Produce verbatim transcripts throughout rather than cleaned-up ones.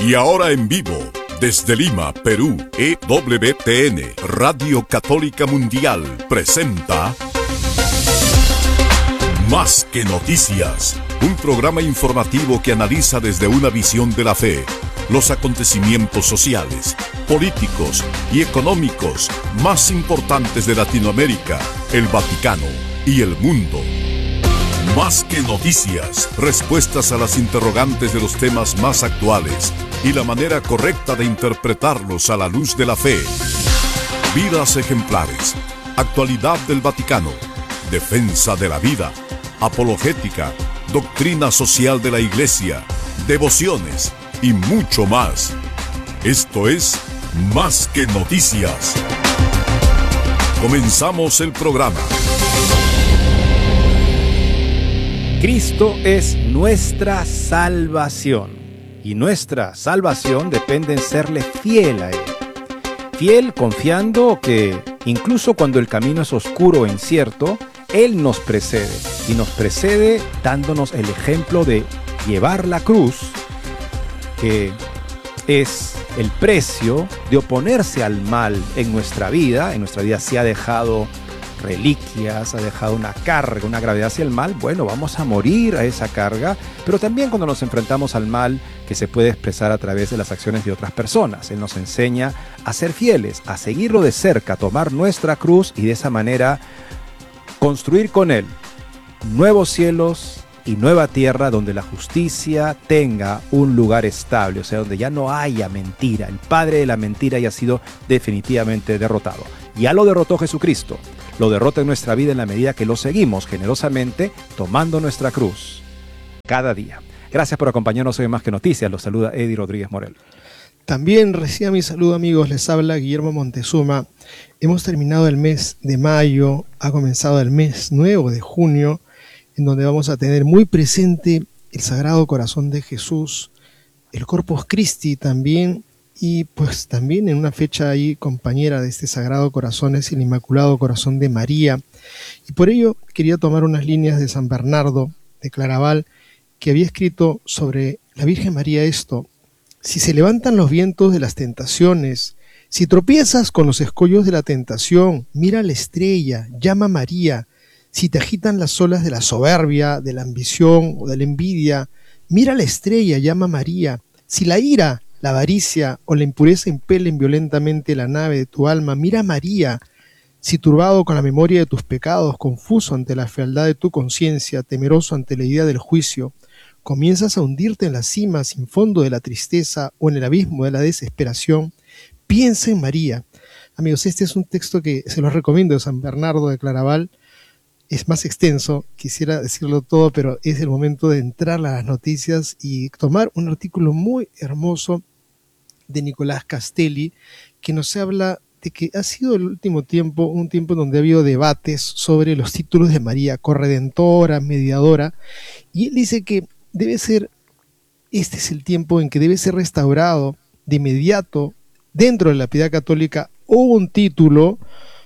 Y ahora en vivo, desde Lima, Perú, E W T N, Radio Católica Mundial, presenta Más que Noticias, un programa informativo que analiza desde una visión de la fe los acontecimientos sociales, políticos y económicos más importantes de Latinoamérica, el Vaticano y el mundo. Más que noticias, respuestas a las interrogantes de los temas más actuales y la manera correcta de interpretarlos a la luz de la fe. Vidas ejemplares, actualidad del Vaticano, defensa de la vida, apologética, doctrina social de la Iglesia, devociones y mucho más. Esto es Más que Noticias. Comenzamos el programa. Cristo es nuestra salvación y nuestra salvación depende en serle fiel a Él. Fiel confiando que incluso cuando el camino es oscuro e incierto, Él nos precede y nos precede dándonos el ejemplo de llevar la cruz, que es el precio de oponerse al mal en nuestra vida. En nuestra vida se ha dejado reliquias, ha dejado una carga, una gravedad hacia el mal. Bueno, vamos a morir a esa carga, pero también cuando nos enfrentamos al mal que se puede expresar a través de las acciones de otras personas. Él nos enseña a ser fieles, a seguirlo de cerca, a tomar nuestra cruz y de esa manera construir con Él nuevos cielos y nueva tierra donde la justicia tenga un lugar estable, o sea, donde ya no haya mentira, el padre de la mentira haya sido definitivamente derrotado. Ya lo derrotó Jesucristo, lo derrota en nuestra vida en la medida que lo seguimos generosamente tomando nuestra cruz cada día. Gracias por acompañarnos hoy en Más que Noticias. Los saluda Eddie Rodríguez Morel. También reciba mi saludo, amigos. Les habla Guillermo Montezuma. Hemos terminado el mes de mayo, ha comenzado el mes nuevo de junio, en donde vamos a tener muy presente el Sagrado Corazón de Jesús, el Corpus Christi también, y pues también en una fecha ahí compañera de este Sagrado Corazón es el Inmaculado Corazón de María. Y por ello quería tomar unas líneas de San Bernardo de Claraval, que había escrito sobre la Virgen María esto: si se levantan los vientos de las tentaciones, si tropiezas con los escollos de la tentación, mira la estrella, llama a María. Si te agitan las olas de la soberbia, de la ambición o de la envidia, mira la estrella, llama a María. Si la ira, la avaricia o la impureza impelen violentamente la nave de tu alma, mira a María. Si turbado con la memoria de tus pecados, confuso ante la fealdad de tu conciencia, temeroso ante la idea del juicio, comienzas a hundirte en la cima sin fondo de la tristeza o en el abismo de la desesperación, piensa en María. Amigos, este es un texto que se los recomiendo de San Bernardo de Claraval. Es más extenso, quisiera decirlo todo, pero es el momento de entrar a las noticias y tomar un artículo muy hermoso de Nicolás Castelli, que nos habla de que ha sido el último tiempo, un tiempo en donde ha habido debates sobre los títulos de María, corredentora, mediadora, y él dice que debe ser, este es el tiempo en que debe ser restaurado de inmediato dentro de la piedad católica un título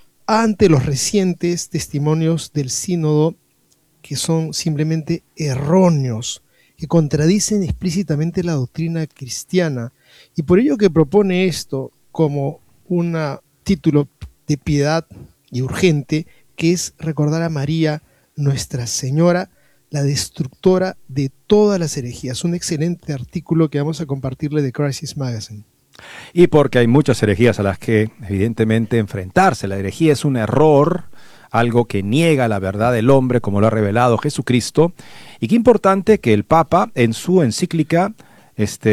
ante los recientes testimonios del sínodo que son simplemente erróneos, que contradicen explícitamente la doctrina cristiana, y por ello que propone esto como un título de piedad y urgente, que es recordar a María, Nuestra Señora, la destructora de todas las herejías. Un excelente artículo que vamos a compartirle de Crisis Magazine. Y porque hay muchas herejías a las que evidentemente enfrentarse. La herejía es un error, algo que niega la verdad del hombre como lo ha revelado Jesucristo. Y qué importante que el Papa en su encíclica este,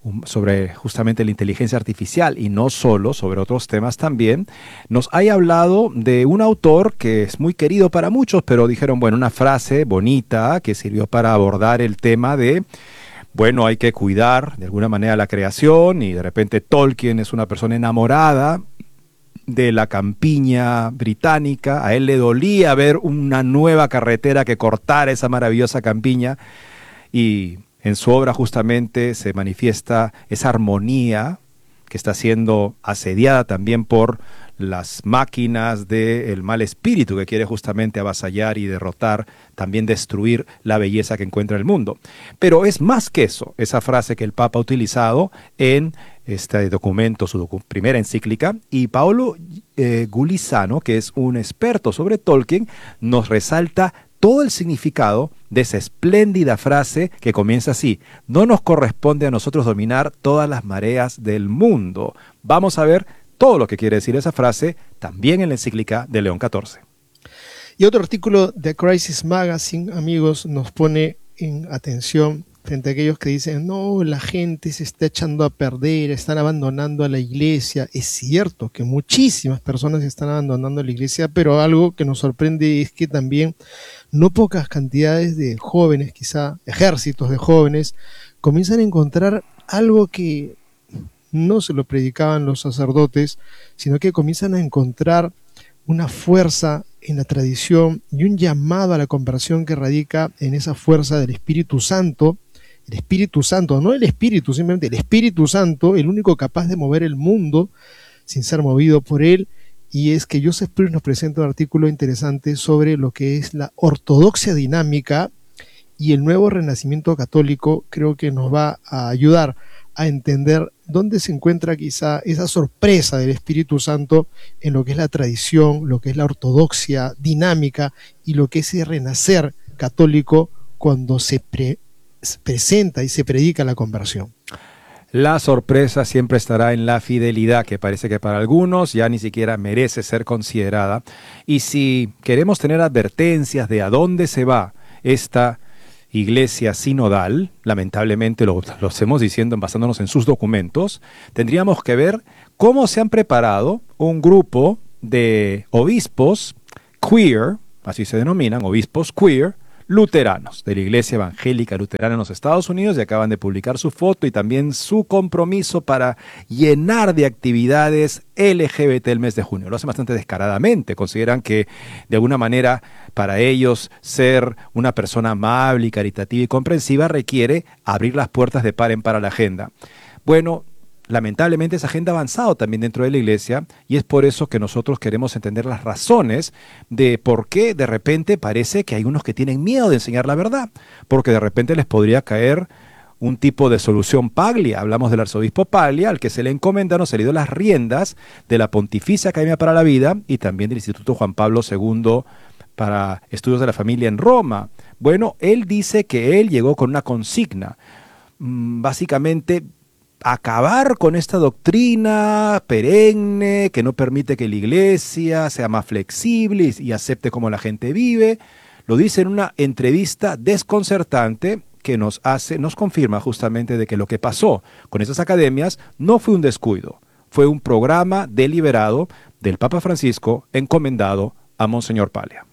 sobre justamente la inteligencia artificial y no solo, sobre otros temas también, nos haya hablado de un autor que es muy querido para muchos, pero dijeron, bueno, una frase bonita que sirvió para abordar el tema de bueno, hay que cuidar de alguna manera la creación, y de repente Tolkien es una persona enamorada de la campiña británica. A él le dolía ver una nueva carretera que cortara esa maravillosa campiña, y en su obra justamente se manifiesta esa armonía que está siendo asediada también por las máquinas del mal espíritu que quiere justamente avasallar y derrotar, también destruir la belleza que encuentra el mundo. Pero es más que eso, esa frase que el Papa ha utilizado en este documento, su docu- primera encíclica, y Paolo eh, Gulisano, que es un experto sobre Tolkien, nos resalta todo el significado de esa espléndida frase que comienza así: no nos corresponde a nosotros dominar todas las mareas del mundo. Vamos a ver todo lo que quiere decir esa frase también en la encíclica de León catorce. Y otro artículo de Crisis Magazine, amigos, nos pone en atención frente a aquellos que dicen, no, la gente se está echando a perder, están abandonando a la iglesia. Es cierto que muchísimas personas están abandonando la iglesia, pero algo que nos sorprende es que también no pocas cantidades de jóvenes, quizá ejércitos de jóvenes, comienzan a encontrar algo que no se lo predicaban los sacerdotes, sino que comienzan a encontrar una fuerza en la tradición y un llamado a la conversión que radica en esa fuerza del Espíritu Santo. El Espíritu Santo, no el Espíritu, simplemente el Espíritu Santo, el único capaz de mover el mundo sin ser movido por él. Y es que Joseph Pearce nos presenta un artículo interesante sobre lo que es la ortodoxia dinámica y el nuevo renacimiento católico. Creo que nos va a ayudar a entender dónde se encuentra quizá esa sorpresa del Espíritu Santo en lo que es la tradición, lo que es la ortodoxia dinámica y lo que es el renacer católico cuando se pre- presenta y se predica la conversión. La sorpresa siempre estará en la fidelidad, que parece que para algunos ya ni siquiera merece ser considerada. Y si queremos tener advertencias de a dónde se va esta iglesia sinodal, lamentablemente lo, lo hacemos diciendo basándonos en sus documentos, tendríamos que ver cómo se han preparado un grupo de obispos queer, así se denominan, obispos queer, luteranos, de la Iglesia Evangélica Luterana en los Estados Unidos, y acaban de publicar su foto y también su compromiso para llenar de actividades L G B T el mes de junio. Lo hacen bastante descaradamente, consideran que de alguna manera para ellos ser una persona amable y caritativa y comprensiva requiere abrir las puertas de par en par a la agenda. Bueno, lamentablemente esa agenda ha avanzado también dentro de la iglesia y es por eso que nosotros queremos entender las razones de por qué de repente parece que hay unos que tienen miedo de enseñar la verdad, porque de repente les podría caer un tipo de solución Paglia. Hablamos del arzobispo Paglia, al que se le encomenda, nos ha cedido las riendas de la Pontificia Academia para la Vida y también del Instituto Juan Pablo segundo para Estudios de la Familia en Roma. Bueno, él dice que él llegó con una consigna, mmm, básicamente acabar con esta doctrina perenne que no permite que la iglesia sea más flexible y, y acepte cómo la gente vive. Lo dice en una entrevista desconcertante que nos hace, nos confirma justamente de que lo que pasó con esas academias no fue un descuido, fue un programa deliberado del Papa Francisco encomendado a Monseñor Paglia.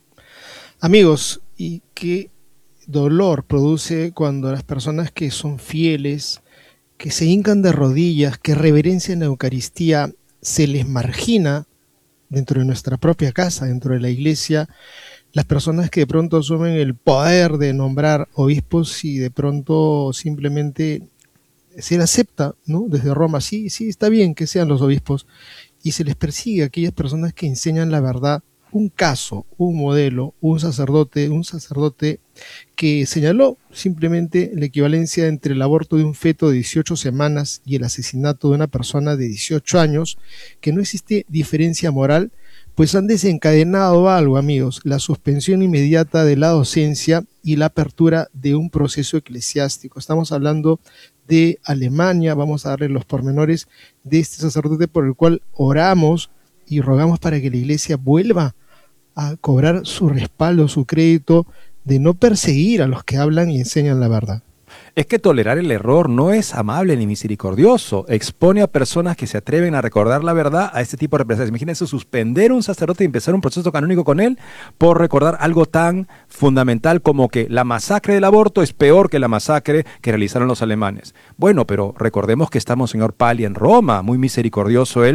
Amigos, y qué dolor produce cuando las personas que son fieles, que se hincan de rodillas, que reverencian la Eucaristía, se les margina dentro de nuestra propia casa, dentro de la iglesia, las personas que de pronto asumen el poder de nombrar obispos y de pronto simplemente se les acepta, ¿no? Desde Roma, sí, sí, está bien que sean los obispos, y se les persigue a aquellas personas que enseñan la verdad. Un caso, un modelo, un sacerdote, un sacerdote que señaló simplemente la equivalencia entre el aborto de un feto de dieciocho semanas y el asesinato de una persona de dieciocho años, que no existe diferencia moral, pues han desencadenado algo, amigos, la suspensión inmediata de la docencia y la apertura de un proceso eclesiástico. Estamos hablando de Alemania, vamos a darle los pormenores de este sacerdote por el cual oramos y rogamos para que la iglesia vuelva a cobrar su respaldo, su crédito de no perseguir a los que hablan y enseñan la verdad. Es que tolerar el error no es amable ni misericordioso. Expone a personas que se atreven a recordar la verdad a este tipo de represalias. Imagínense suspender a un sacerdote y empezar un proceso canónico con él por recordar algo tan fundamental como que la masacre del aborto es peor que la masacre que realizaron los alemanes. Bueno, pero recordemos que está Monseñor Paglia en Roma, muy misericordioso él,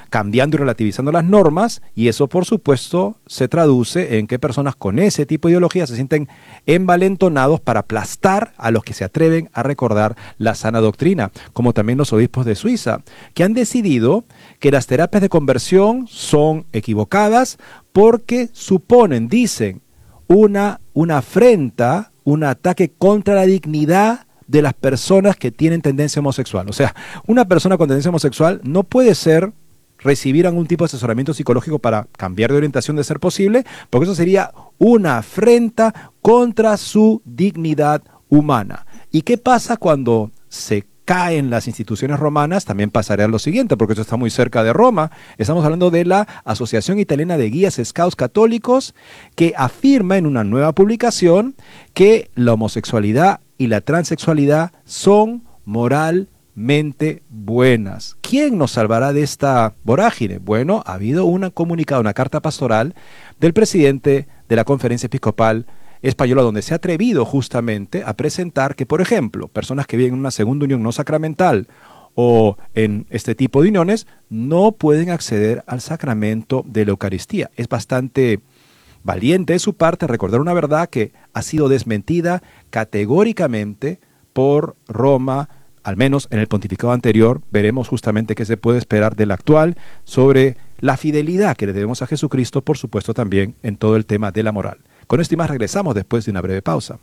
cambiando y relativizando las normas, y eso por supuesto se traduce en que personas con ese tipo de ideología se sienten envalentonados para aplastar a los que se atreven a recordar la sana doctrina, como también los obispos de Suiza, que han decidido que las terapias de conversión son equivocadas porque suponen, dicen, una, una afrenta, un ataque contra la dignidad de las personas que tienen tendencia homosexual. O sea, una persona con tendencia homosexual no puede ser, recibir algún tipo de asesoramiento psicológico para cambiar de orientación de ser posible, porque eso sería una afrenta contra su dignidad humana. ¿Y qué pasa cuando se caen las instituciones romanas? También pasaría lo siguiente, porque eso está muy cerca de Roma. Estamos hablando de la Asociación Italiana de Guías Scouts Católicos, que afirma en una nueva publicación que la homosexualidad y la transexualidad son moralmente buenas. ¿Quién nos salvará de esta vorágine? Bueno, ha habido un comunicado, una carta pastoral del presidente de la Conferencia Episcopal Española, donde se ha atrevido justamente a presentar que, por ejemplo, personas que viven en una segunda unión no sacramental o en este tipo de uniones no pueden acceder al sacramento de la Eucaristía. Es bastante valiente de su parte recordar una verdad que ha sido desmentida categóricamente por Roma, al menos en el pontificado anterior. Veremos justamente qué se puede esperar del actual sobre la fidelidad que le debemos a Jesucristo, por supuesto también en todo el tema de la moral. Con esto y más regresamos después de una breve pausa.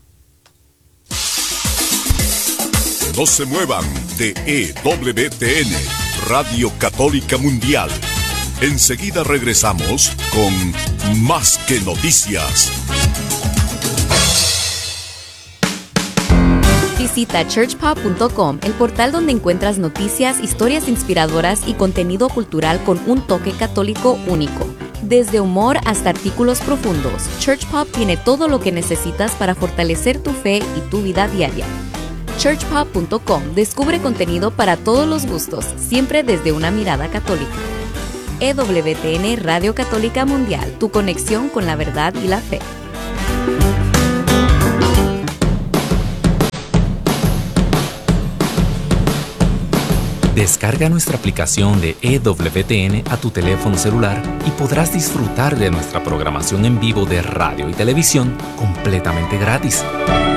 No se muevan de E W T N, Radio Católica Mundial. Enseguida regresamos con Más que Noticias. Visita church pop punto com, el portal donde encuentras noticias, historias inspiradoras y contenido cultural con un toque católico único. Desde humor hasta artículos profundos, Church Pop tiene todo lo que necesitas para fortalecer tu fe y tu vida diaria. church pop punto com descubre contenido para todos los gustos, siempre desde una mirada católica. E W T N Radio Católica Mundial, tu conexión con la verdad y la fe. Descarga nuestra aplicación de E W T N a tu teléfono celular y podrás disfrutar de nuestra programación en vivo de radio y televisión completamente gratis.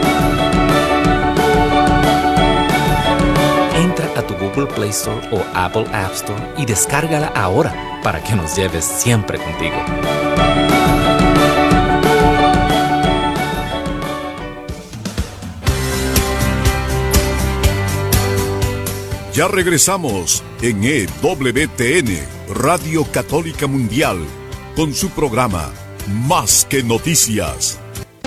Entra a tu Google Play Store o Apple App Store y descárgala ahora para que nos lleves siempre contigo. Ya regresamos en E W T N, Radio Católica Mundial, con su programa Más que Noticias.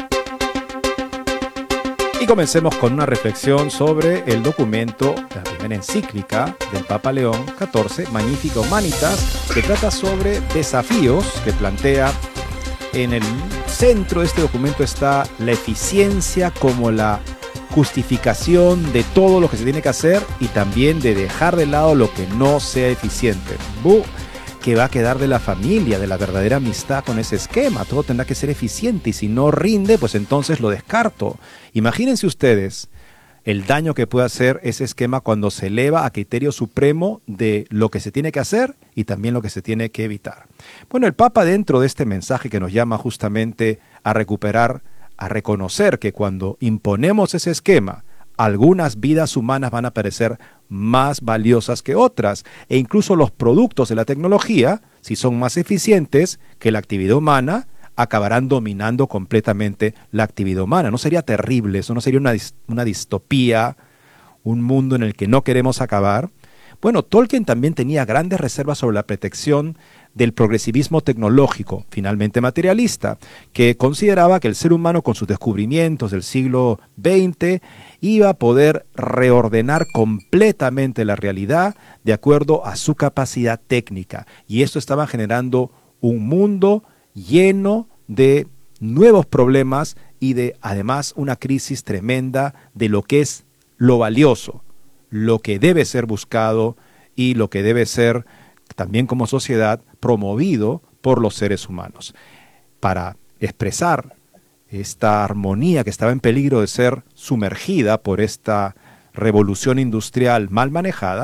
Y comencemos con una reflexión sobre el documento, la primera encíclica del Papa León catorce, Magnificat Humanitas, que trata sobre desafíos que plantea. En el centro de este documento está la eficiencia como la justificación de todo lo que se tiene que hacer y también de dejar de lado lo que no sea eficiente. ¡Buh! ¿Qué va a quedar de la familia, de la verdadera amistad con ese esquema? Todo tendrá que ser eficiente y si no rinde, pues entonces lo descarto. Imagínense ustedes el daño que puede hacer ese esquema cuando se eleva a criterio supremo de lo que se tiene que hacer y también lo que se tiene que evitar. Bueno, el Papa, dentro de este mensaje que nos llama justamente a recuperar, a reconocer que cuando imponemos ese esquema, algunas vidas humanas van a parecer más valiosas que otras, e incluso los productos de la tecnología, si son más eficientes que la actividad humana, acabarán dominando completamente la actividad humana. ¿No sería terrible eso? ¿No sería una, una distopía, un mundo en el que no queremos acabar? Bueno, Tolkien también tenía grandes reservas sobre la protección del progresivismo tecnológico, finalmente materialista, que consideraba que el ser humano con sus descubrimientos del siglo veinte iba a poder reordenar completamente la realidad de acuerdo a su capacidad técnica. Y esto estaba generando un mundo lleno de nuevos problemas y de además una crisis tremenda de lo que es lo valioso, lo que debe ser buscado y lo que debe ser también como sociedad promovido por los seres humanos. Para expresar esta armonía que estaba en peligro de ser sumergida por esta revolución industrial mal manejada,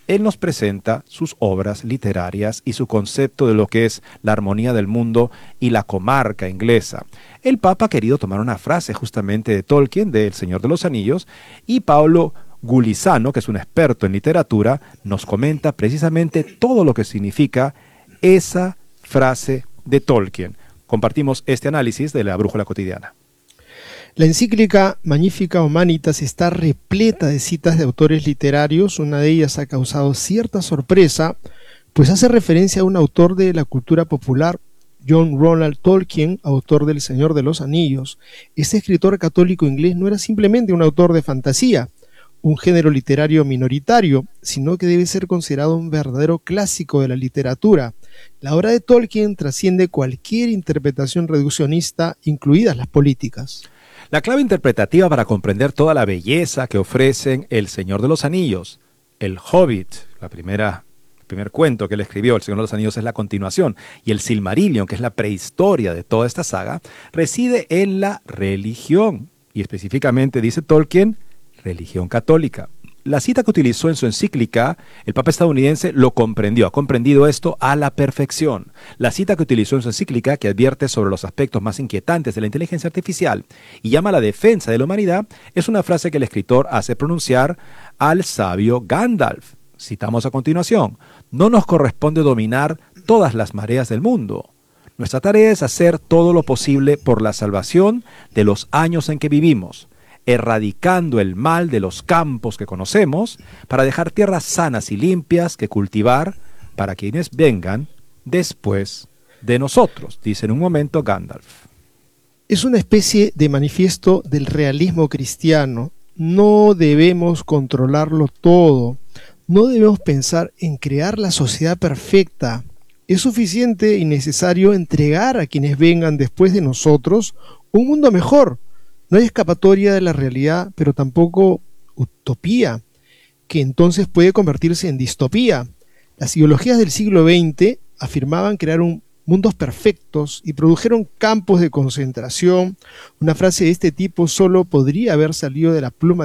él nos presenta sus obras literarias y su concepto de lo que es la armonía del mundo y la comarca inglesa. El Papa ha querido tomar una frase justamente de Tolkien, de El Señor de los Anillos, y Paolo Gulizano, que es un experto en literatura, nos comenta precisamente todo lo que significa esa frase de Tolkien. Compartimos este análisis de la Brújula Cotidiana. La encíclica Magnificat Humanitas está repleta de citas de autores literarios. Una de ellas ha causado cierta sorpresa, pues hace referencia a un autor de la cultura popular, John Ronald Tolkien, autor del Señor de los Anillos. Este escritor católico inglés no era simplemente un autor de fantasía, un género literario minoritario, sino que debe ser considerado un verdadero clásico de la literatura. La obra de Tolkien trasciende cualquier interpretación reduccionista, incluidas las políticas. La clave interpretativa para comprender toda la belleza que ofrecen El Señor de los Anillos, El Hobbit, la primera, el primer cuento que él escribió, El Señor de los Anillos es la continuación, y El Silmarillion, que es la prehistoria de toda esta saga, reside en la religión, y específicamente, dice Tolkien, religión católica. La cita que utilizó en su encíclica, el Papa estadounidense lo comprendió, ha comprendido esto a la perfección. La cita que utilizó en su encíclica, que advierte sobre los aspectos más inquietantes de la inteligencia artificial y llama a la defensa de la humanidad, es una frase que el escritor hace pronunciar al sabio Gandalf. Citamos a continuación: no nos corresponde dominar todas las mareas del mundo. Nuestra tarea es hacer todo lo posible por la salvación de los años en que vivimos, erradicando el mal de los campos que conocemos, para dejar tierras sanas y limpias que cultivar para quienes vengan después de nosotros, dice en un momento Gandalf. Es una especie de manifiesto del realismo cristiano. No debemos controlarlo todo, no debemos pensar en crear la sociedad perfecta. Es suficiente y necesario entregar a quienes vengan después de nosotros un mundo mejor. No hay escapatoria de la realidad, pero tampoco utopía, que entonces puede convertirse en distopía. Las ideologías del siglo veinte afirmaban crear un mundos perfectos y produjeron campos de concentración. Una frase de este tipo solo podría haber salido de la pluma